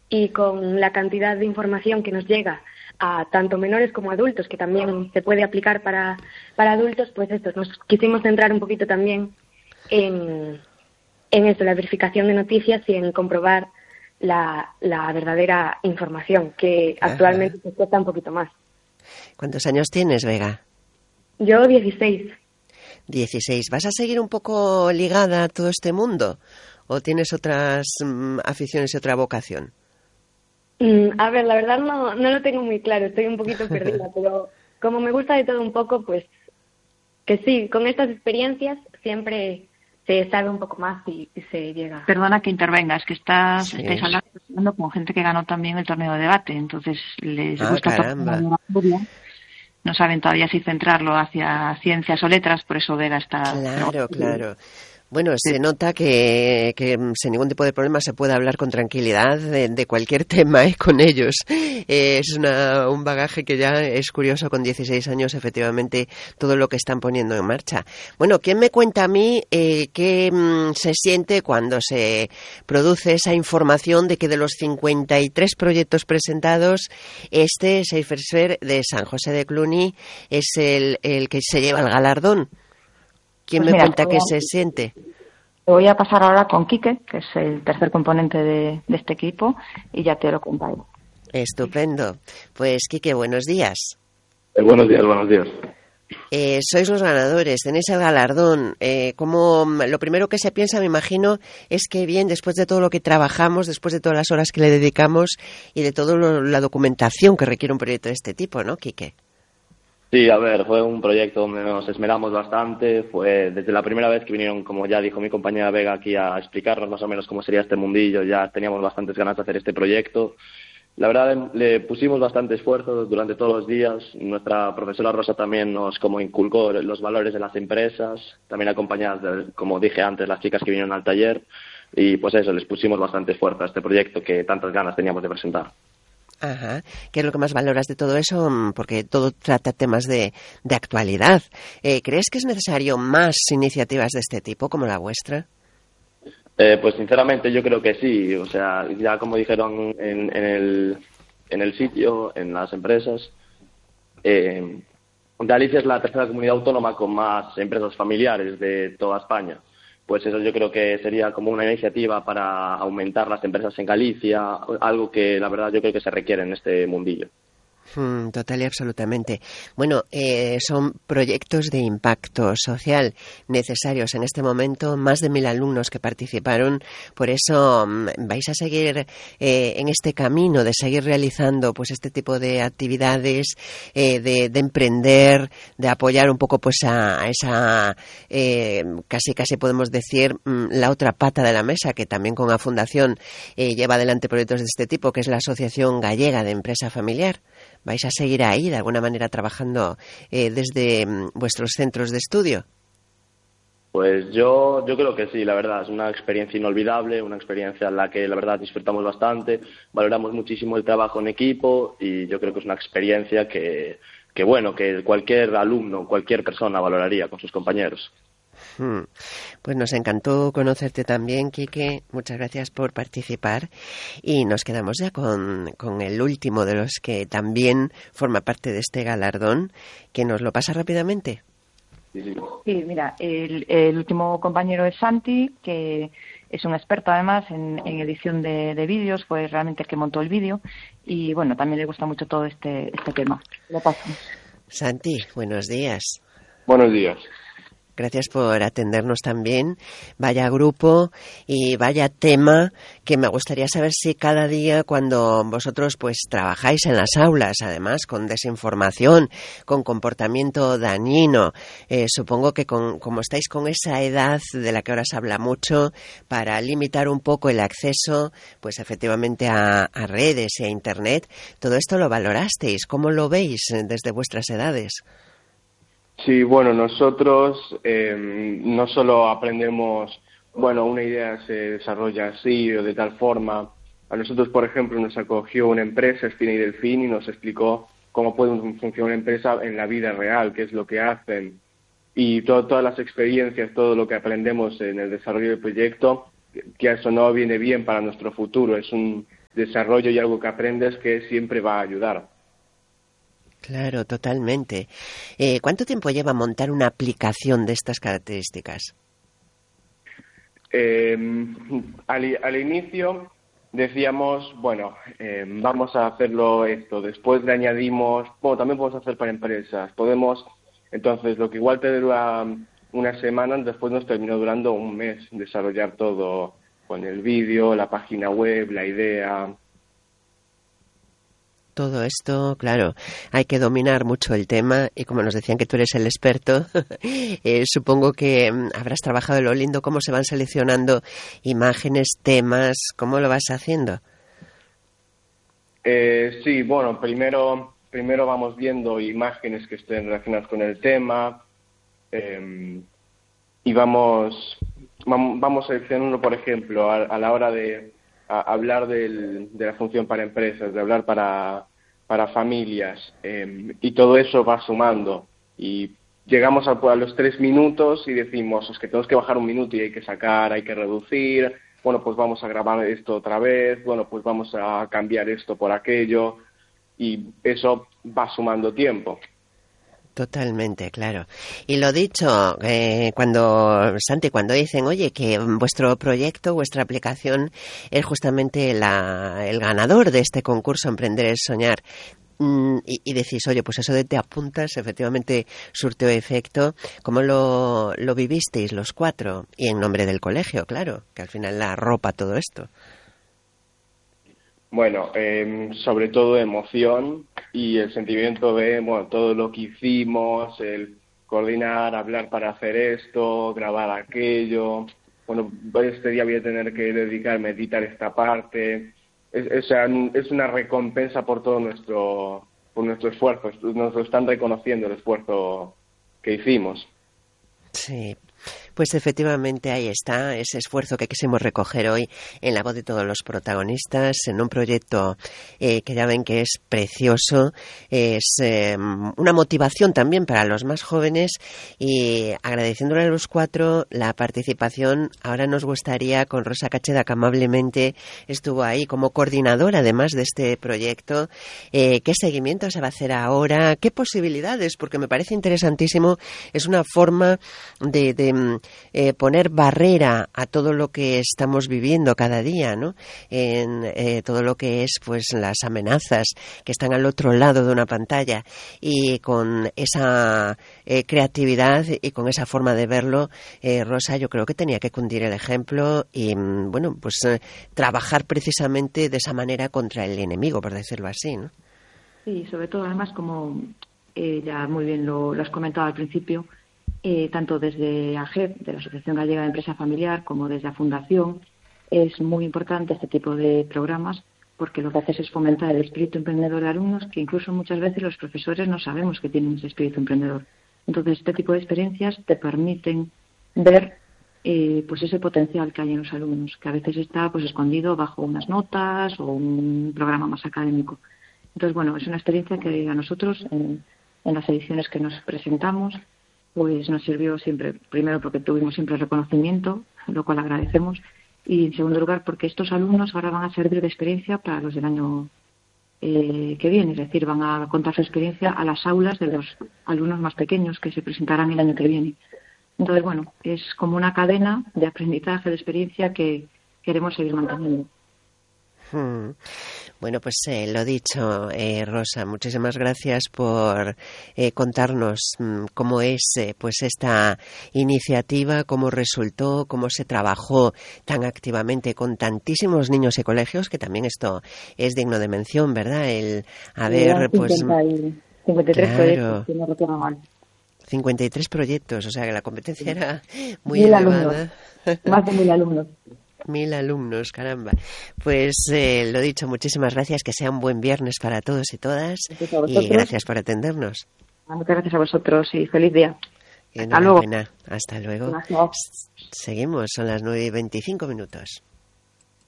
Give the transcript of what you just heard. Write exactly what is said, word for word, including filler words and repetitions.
y con la cantidad de información que nos llega a tanto menores como adultos, que también se puede aplicar para, para adultos, pues esto, nos quisimos centrar un poquito también en, en esto, la verificación de noticias y en comprobar la, la verdadera información, que actualmente se cuesta un poquito más. ¿Cuántos años tienes, Vega? Yo dieciséis. dieciséis. ¿Vas a seguir un poco ligada a todo este mundo? ¿O tienes otras mm, aficiones y otra vocación? Mm, a ver, la verdad no, no lo tengo muy claro, estoy un poquito perdida, pero como me gusta de todo un poco, pues que sí, con estas experiencias siempre se sabe un poco más y, y se llega. Perdona que intervenga, es que estás, Sí. estáis hablando con gente que ganó también el torneo de debate, entonces les Ah, gusta caramba. tocar. No saben todavía si centrarlo hacia ciencias o letras, por eso Vega está... Claro, claro. Bueno, se nota que, que sin ningún tipo de problema se puede hablar con tranquilidad de, de cualquier tema ¿eh? con ellos. Eh, es una, un bagaje que ya es curioso con dieciséis años, efectivamente, todo lo que están poniendo en marcha. Bueno, ¿quién me cuenta a mí eh, qué mm, se siente cuando se produce esa información de que de los cincuenta y tres proyectos presentados, este Safer de San José de Cluny es el, el que se lleva el galardón? ¿Quién Pues me mira, cuenta te qué voy a- se siente? Te voy a pasar ahora con Quique, que es el tercer componente de, de este equipo, y ya te lo contaré. Estupendo. Pues, Quique, buenos días. Eh, buenos días, buenos días. Eh, sois los ganadores, tenéis el galardón. Eh, como lo primero que se piensa, me imagino, es que bien, después de todo lo que trabajamos, después de todas las horas que le dedicamos y de toda la documentación que requiere un proyecto de este tipo, ¿no, Quique? Sí, a ver, fue un proyecto donde nos esmeramos bastante. Fue desde la primera vez que vinieron, como ya dijo mi compañera Vega, aquí a explicarnos más o menos cómo sería este mundillo. Ya teníamos bastantes ganas de hacer este proyecto. La verdad, le, le pusimos bastante esfuerzo durante todos los días. Nuestra profesora Rosa también nos como inculcó los valores de las empresas, también acompañadas, de, como dije antes, las chicas que vinieron al taller. Y pues eso, les pusimos bastante esfuerzo a este proyecto que tantas ganas teníamos de presentar. Ajá. ¿Qué es lo que más valoras de todo eso? Porque todo trata temas de, de actualidad. Eh, ¿Crees que es necesario más iniciativas de este tipo como la vuestra? Eh, pues sinceramente yo creo que sí. O sea, ya como dijeron en, en, el, en el sitio, en las empresas, eh, Galicia es la tercera comunidad autónoma con más empresas familiares de toda España. Pues eso yo creo que sería como una iniciativa para aumentar las empresas en Galicia, algo que la verdad yo creo que se requiere en este mundillo. Hmm, total y absolutamente. Bueno, eh, son proyectos de impacto social necesarios en este momento, más de mil alumnos que participaron, por eso mm, vais a seguir eh, en este camino de seguir realizando pues este tipo de actividades, eh, de, de emprender, de apoyar un poco pues a, a esa, eh, casi casi podemos decir, mm, la otra pata de la mesa, que también con la Fundación eh, lleva adelante proyectos de este tipo, que es la Asociación Gallega de Empresa Familiar. ¿Vais a seguir ahí, de alguna manera, trabajando eh, desde mm, vuestros centros de estudio? Pues yo, yo creo que sí, la verdad, es una experiencia inolvidable, una experiencia en la que la verdad disfrutamos bastante, valoramos muchísimo el trabajo en equipo y yo creo que es una experiencia que, que bueno, que cualquier alumno, cualquier persona valoraría con sus compañeros. Hmm. Pues nos encantó conocerte también, Quique. Muchas gracias por participar. Y nos quedamos ya con, con el último de los que también forma parte de este galardón, que nos lo pasa rápidamente. Sí, sí. Sí, mira, el, el último compañero es Santi, que es un experto además en, en edición de, de vídeos, fue realmente el que montó el vídeo y bueno, también le gusta mucho todo este, este tema. Lo paso. Santi, buenos días. Buenos días. Gracias por atendernos también. Vaya grupo y vaya tema que me gustaría saber si cada día cuando vosotros pues trabajáis en las aulas, además con desinformación, con comportamiento dañino, eh, supongo que con, como estáis con esa edad de la que ahora se habla mucho, para limitar un poco el acceso, pues efectivamente a, a redes y a Internet, todo esto lo valorasteis. ¿Cómo lo veis desde vuestras edades? Sí, bueno, nosotros eh, no solo aprendemos, bueno, una idea se desarrolla así o de tal forma. A nosotros, por ejemplo, nos acogió una empresa, Espina y Delfín, y nos explicó cómo puede funcionar una empresa en la vida real, qué es lo que hacen. Y todo, todas las experiencias, todo lo que aprendemos en el desarrollo del proyecto, que eso no viene bien para nuestro futuro. Es un, desarrollo y algo que aprendes que siempre va a ayudar. Claro, totalmente. Eh, ¿Cuánto tiempo lleva montar una aplicación de estas características? Eh, al, al inicio decíamos, bueno, eh, vamos a hacerlo esto, después le añadimos, bueno, también podemos hacer para empresas, podemos, entonces lo que igual te dura una semana, después nos terminó durando un mes desarrollar todo, con el vídeo, la página web, la idea. Todo esto, claro, hay que dominar mucho el tema y como nos decían que tú eres el experto, eh, supongo que mm, habrás trabajado en lo lindo, cómo se van seleccionando imágenes, temas, ¿cómo lo vas haciendo? Eh, sí, bueno, primero, primero vamos viendo imágenes que estén relacionadas con el tema eh, y vamos, vamos seleccionando, por ejemplo, a, a la hora de a hablar del, de la función para empresas, de hablar para, para familias, eh, y todo eso va sumando. Y llegamos a, a los tres minutos y decimos, es que tenemos que bajar un minuto y hay que sacar, hay que reducir, bueno, pues vamos a grabar esto otra vez, bueno, pues vamos a cambiar esto por aquello, y eso va sumando tiempo. Totalmente, claro. Y lo dicho, eh, cuando, Santi, cuando dicen, oye, que vuestro proyecto, vuestra aplicación es justamente la, el ganador de este concurso Emprender es Soñar, mm, y, y decís, oye, pues eso de te apuntas, efectivamente surtió efecto. ¿Cómo lo, lo vivisteis los cuatro? Y en nombre del colegio, claro, que al final la arropa todo esto. Bueno, eh, sobre todo emoción y el sentimiento de, bueno, todo lo que hicimos, el coordinar, hablar para hacer esto, grabar aquello, bueno, este día voy a tener que dedicarme a editar esta parte, es, es, es una recompensa por todo nuestro, por nuestro esfuerzo, nos lo están reconociendo el esfuerzo que hicimos. Sí. Pues efectivamente ahí está ese esfuerzo que quisimos recoger hoy en la voz de todos los protagonistas en un proyecto eh, que ya ven que es precioso, es eh, una motivación también para los más jóvenes y agradeciéndole a los cuatro la participación. Ahora nos gustaría con Rosa Cacheda, que amablemente estuvo ahí como coordinadora además de este proyecto, eh, qué seguimiento se va a hacer ahora, qué posibilidades, porque me parece interesantísimo, es una forma de, de Eh, poner barrera a todo lo que estamos viviendo cada día, ¿no? En eh, todo lo que es, pues, las amenazas que están al otro lado de una pantalla, y con esa eh, creatividad y con esa forma de verlo, eh, Rosa, yo creo que tenía que cundir el ejemplo y, bueno, pues eh, trabajar precisamente de esa manera contra el enemigo, por decirlo así, ¿no? Sí, sobre todo, además, como eh, ya muy bien lo, lo has comentado al principio, Eh, tanto desde A G E P, de la Asociación Gallega de Empresa Familiar, como desde la Fundación, es muy importante este tipo de programas porque lo que haces es fomentar el espíritu emprendedor de alumnos que incluso muchas veces los profesores no sabemos que tienen ese espíritu emprendedor. Entonces, este tipo de experiencias te permiten ver eh, pues ese potencial que hay en los alumnos, que a veces está pues escondido bajo unas notas o un programa más académico. Entonces, bueno, es una experiencia que a nosotros, en, en las ediciones que nos presentamos, pues nos sirvió siempre, primero porque tuvimos siempre reconocimiento, lo cual agradecemos, y en segundo lugar porque estos alumnos ahora van a servir de experiencia para los del año eh, que viene, es decir, van a contar su experiencia a las aulas de los alumnos más pequeños que se presentarán el año que viene. Entonces, bueno, es como una cadena de aprendizaje, de experiencia que queremos seguir manteniendo. Hmm. Bueno, pues eh, lo dicho, eh, Rosa, muchísimas gracias por eh, contarnos mm, cómo es eh, pues esta iniciativa, cómo resultó, cómo se trabajó tan activamente con tantísimos niños y colegios, que también esto es digno de mención, ¿verdad? El haber, pues, cincuenta y, cincuenta y tres claro, proyectos, si no recuerdo mal. cincuenta y tres proyectos, o sea que la competencia era muy mil elevada. Alumnos, más de mil alumnos. Mil alumnos, caramba. Pues eh, lo dicho, muchísimas gracias, que sea un buen viernes para todos y todas, y gracias por atendernos. Muchas gracias a vosotros y feliz día. Hasta luego. Hasta luego. Gracias. Seguimos, son las nueve y veinticinco minutos.